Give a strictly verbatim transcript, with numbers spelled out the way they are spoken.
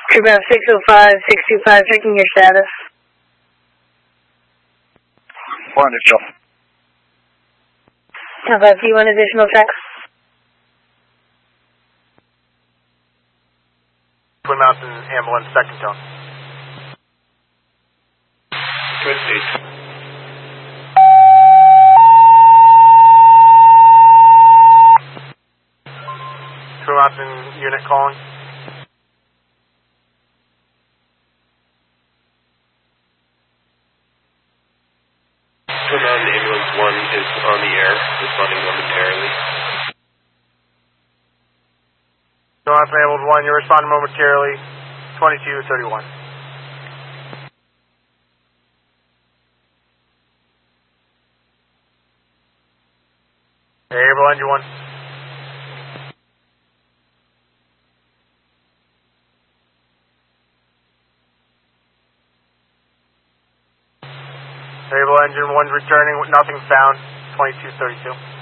Trooper six oh five, six two five, checking your status. One additional. ten five, do you want additional checks? Twin Mountain Ambulance, second tone. Twin State. Twin Mountain unit calling. Twin Mountain Ambulance one is on the air, responding momentarily. Twin Mountain Ambulance one, you're responding momentarily. twenty-two thirty-one. Able Engine one. Able Engine one's returning with nothing found. twenty-two thirty-two.